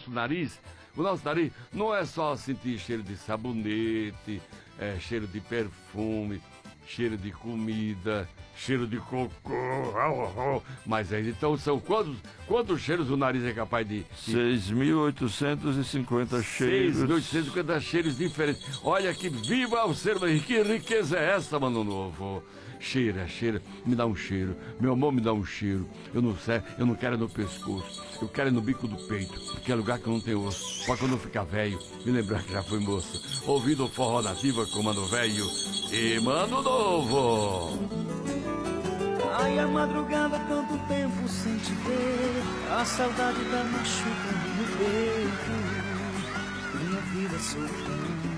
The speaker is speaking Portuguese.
nosso nariz não é só sentir cheiro de sabonete, cheiro de perfume, cheiro de comida, cheiro de cocô, mas então são quantos cheiros o nariz é capaz de... 6.850 cheiros. 6.850 cheiros diferentes. Olha que viva o ser humano, que riqueza é essa, mano novo? Cheira, me dá um cheiro, meu amor, me dá um cheiro. Eu não quero no pescoço, eu quero no bico do peito, que é lugar que eu não tenho osso, pra quando eu ficar velho, me lembrar que já fui moça. Ouvindo o forró nativa com Mano Velho e Mano Novo. Ai, a madrugada, tanto tempo sem te ver, a saudade tá machucando no peito, minha vida sofrendo.